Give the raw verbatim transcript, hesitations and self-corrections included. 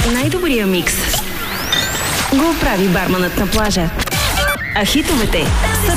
Най-добрия микс го прави барманът на плажа. А хитовете са